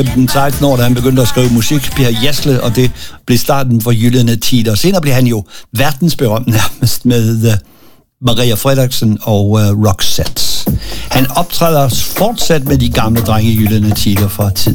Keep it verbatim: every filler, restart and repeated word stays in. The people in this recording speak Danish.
seksten år, da han begyndte at skrive musik, Per Gessle, og det blev starten for Gyldne Tider. Senere blev han jo verdensberømt nærmest med uh, Maria Fredriksen og uh, Roxette. Han optræder fortsat med de gamle drenge i Gyldne Tider fra tid